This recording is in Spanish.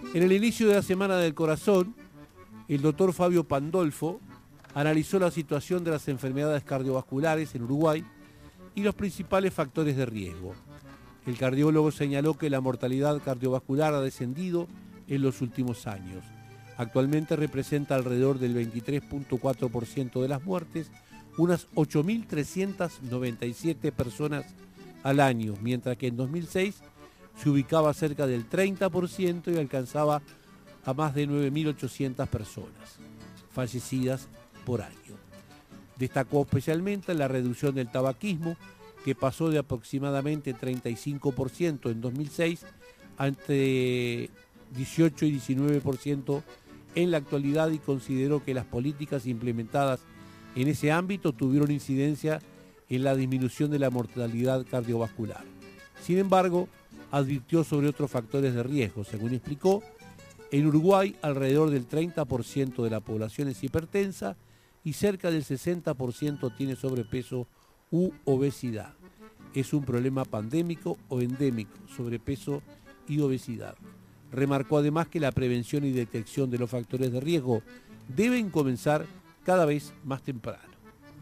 En el inicio de la Semana del Corazón, el doctor Fabio Pandolfo analizó la situación de las enfermedades cardiovasculares en Uruguay y los principales factores de riesgo. El cardiólogo señaló que la mortalidad cardiovascular ha descendido en los últimos años. Actualmente representa alrededor del 23.4% de las muertes, unas 8.397 personas al año, mientras que en 2006 se ubicaba cerca del 30% y alcanzaba a más de 9.800 personas fallecidas por año. Destacó especialmente la reducción del tabaquismo, que pasó de aproximadamente 35% en 2006 a entre 18 y 19% en la actualidad, y consideró que las políticas implementadas en ese ámbito tuvieron incidencia en la disminución de la mortalidad cardiovascular. Sin embargo, advirtió sobre otros factores de riesgo. Según explicó, en Uruguay alrededor del 30% de la población es hipertensa y cerca del 60% tiene sobrepeso u obesidad. Es un problema pandémico o endémico, sobrepeso y obesidad. Remarcó además que la prevención y detección de los factores de riesgo deben comenzar cada vez más temprano.